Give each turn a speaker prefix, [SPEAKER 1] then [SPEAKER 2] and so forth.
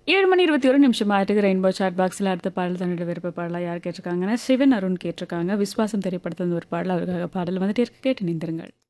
[SPEAKER 1] 7 மணி 21 நிமிஷம் ஆயிட்டுக்கு rainbow chat பாக்ஸில் அடுத்த பாடல் தன்னோட விருப்ப பாடலாக யார் கேட்டிருக்காங்கன்னா சிவன் அருண் கேட்டிருக்காங்க. விஸ்வாசம் திரைப்படத்தில் ஒரு பாடல் அவருக்காக பாடல் வந்துட்டே இருக்கு, கேட்டு நிந்திருங்கள்.